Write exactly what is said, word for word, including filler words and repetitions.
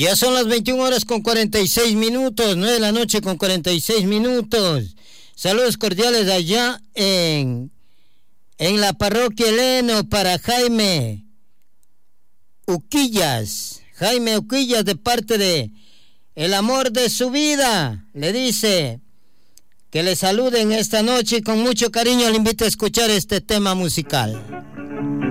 Ya son las veintiuna horas con cuarenta y seis minutos, nueve de la noche con cuarenta y seis minutos. Saludos cordiales allá en, en la parroquia Heleno para Jaime Uquillas. Jaime Uquillas, de parte de el amor de su vida, le dice que le saluden esta noche y con mucho cariño le invito a escuchar este tema musical.